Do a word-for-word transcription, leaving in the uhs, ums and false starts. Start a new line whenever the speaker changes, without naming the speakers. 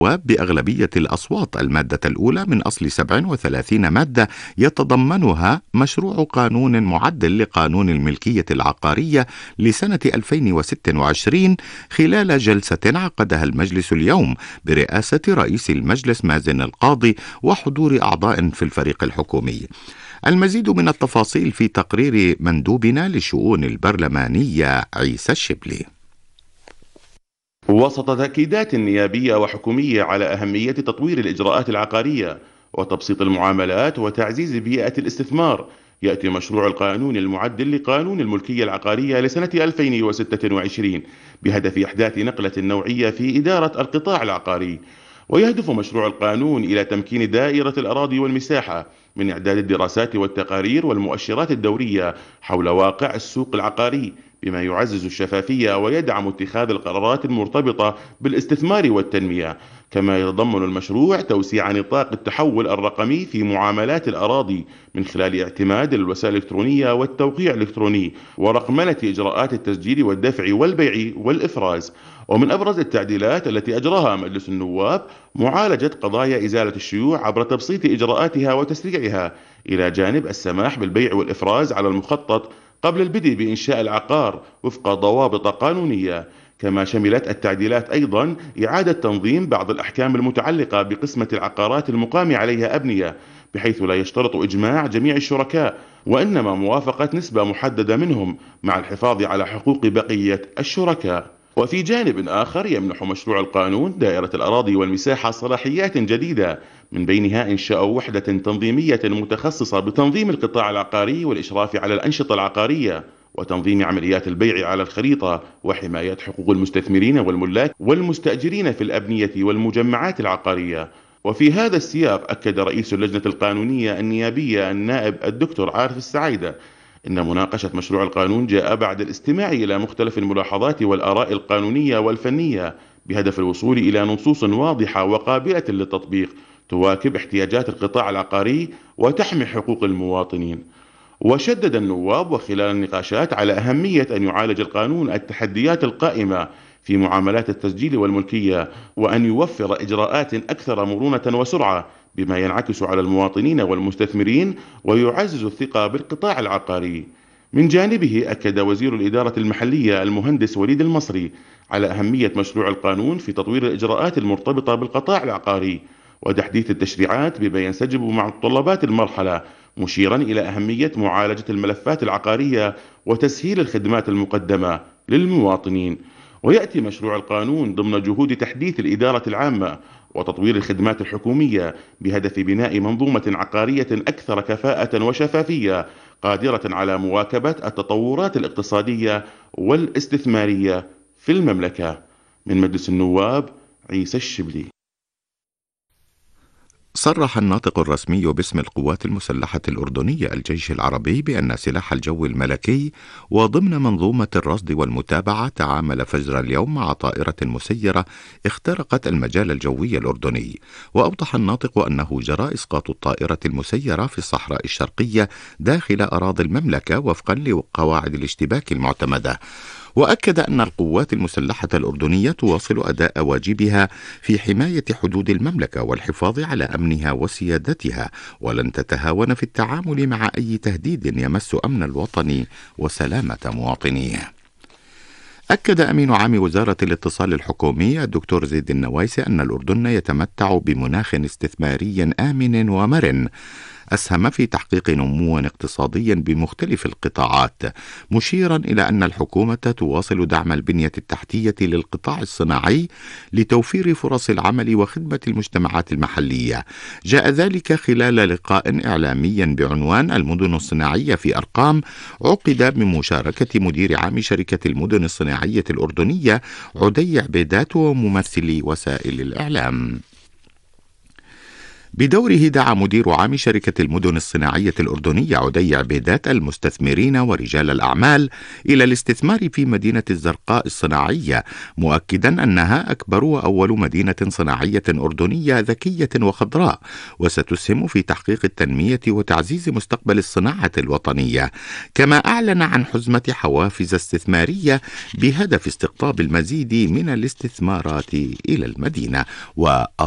وبأغلبية الأصوات المادة الأولى من أصل سبع وثلاثين مادة يتضمنها مشروع قانون معدل لقانون الملكية العقارية لسنة ألفين وستة وعشرين خلال جلسة عقدها المجلس اليوم برئاسة رئيس المجلس مازن القاضي وحضور أعضاء في الفريق الحكومي. المزيد من التفاصيل في تقرير مندوبنا للشؤون البرلمانية عيسى الشبلي.
وسط تأكيدات نيابية وحكومية على أهمية تطوير الإجراءات العقارية وتبسيط المعاملات وتعزيز بيئة الاستثمار، يأتي مشروع القانون المعدل لقانون الملكية العقارية لسنة ألفين وستة وعشرين بهدف إحداث نقلة نوعية في إدارة القطاع العقاري. ويهدف مشروع القانون إلى تمكين دائرة الأراضي والمساحة من إعداد الدراسات والتقارير والمؤشرات الدورية حول واقع السوق العقاري، بما يعزز الشفافية ويدعم اتخاذ القرارات المرتبطة بالاستثمار والتنمية. كما يتضمن المشروع توسيع نطاق التحول الرقمي في معاملات الأراضي من خلال اعتماد الوسائل الإلكترونية والتوقيع الإلكتروني ورقمنة إجراءات التسجيل والدفع والبيع والإفراز. ومن أبرز التعديلات التي أجراها مجلس النواب معالجة قضايا إزالة الشيوع عبر تبسيط إجراءاتها وتسريعها، إلى جانب السماح بالبيع والإفراز على المخطط قبل البدء بإنشاء العقار وفق ضوابط قانونية. كما شملت التعديلات أيضا إعادة تنظيم بعض الأحكام المتعلقة بقسمة العقارات المقام عليها أبنية، بحيث لا يشترط إجماع جميع الشركاء وإنما موافقة نسبة محددة منهم مع الحفاظ على حقوق بقية الشركاء. وفي جانب آخر يمنح مشروع القانون دائرة الأراضي والمساحة صلاحيات جديدة، من بينها إنشاء وحدة تنظيمية متخصصة بتنظيم القطاع العقاري والإشراف على الأنشطة العقارية وتنظيم عمليات البيع على الخريطة وحماية حقوق المستثمرين والملاك والمستأجرين في الأبنية والمجمعات العقارية. وفي هذا السياق أكد رئيس اللجنة القانونية النيابية النائب الدكتور عارف السعيدة إن مناقشة مشروع القانون جاء بعد الاستماع إلى مختلف الملاحظات والآراء القانونية والفنية بهدف الوصول إلى نصوص واضحة وقابلة للتطبيق تواكب احتياجات القطاع العقاري وتحمي حقوق المواطنين. وشدد النواب وخلال النقاشات على أهمية أن يعالج القانون التحديات القائمة في معاملات التسجيل والملكية، وأن يوفر إجراءات أكثر مرونة وسرعة بما ينعكس على المواطنين والمستثمرين ويعزز الثقة بالقطاع العقاري. من جانبه أكد وزير الإدارة المحلية المهندس وليد المصري على أهمية مشروع القانون في تطوير الإجراءات المرتبطة بالقطاع العقاري وتحديث التشريعات بما ينسجم مع متطلبات المرحلة، مشيرا إلى أهمية معالجة الملفات العقارية وتسهيل الخدمات المقدمة للمواطنين. ويأتي مشروع القانون ضمن جهود تحديث الإدارة العامة وتطوير الخدمات الحكومية بهدف بناء منظومة عقارية أكثر كفاءة وشفافية قادرة على مواكبة التطورات الاقتصادية والاستثمارية في المملكة. من مجلس النواب عيسى الشبلي.
صرح الناطق الرسمي باسم القوات المسلحة الأردنية الجيش العربي بأن سلاح الجو الملكي وضمن منظومة الرصد والمتابعة تعامل فجر اليوم مع طائرة مسيرة اخترقت المجال الجوي الأردني. وأوضح الناطق أنه جرى إسقاط الطائرة المسيرة في الصحراء الشرقية داخل أراضي المملكة وفقا لقواعد الاشتباك المعتمدة. وأكد أن القوات المسلحة الأردنية تواصل أداء واجبها في حماية حدود المملكة والحفاظ على أمنها وسيادتها، ولن تتهاون في التعامل مع أي تهديد يمس أمن الوطن وسلامة مواطنيه. أكد أمين عام وزارة الاتصال الحكومي الدكتور زيد النوايسي أن الأردن يتمتع بمناخ استثماري آمن ومرن أسهم في تحقيق نمو اقتصادي بمختلف القطاعات، مشيرا إلى أن الحكومة تواصل دعم البنية التحتية للقطاع الصناعي لتوفير فرص العمل وخدمة المجتمعات المحلية. جاء ذلك خلال لقاء إعلامي بعنوان المدن الصناعية في أرقام عقد بمشاركة مدير عام شركة المدن الصناعية الأردنية عدي عبيدات وممثلي وسائل الإعلام. بدوره دعا مدير عام شركة المدن الصناعية الأردنية عدي عبيدات المستثمرين ورجال الأعمال إلى الاستثمار في مدينة الزرقاء الصناعية، مؤكدا أنها أكبر وأول مدينة صناعية أردنية ذكية وخضراء، وستسهم في تحقيق التنمية وتعزيز مستقبل الصناعة الوطنية. كما أعلن عن حزمة حوافز استثمارية بهدف استقطاب المزيد من الاستثمارات إلى المدينة. و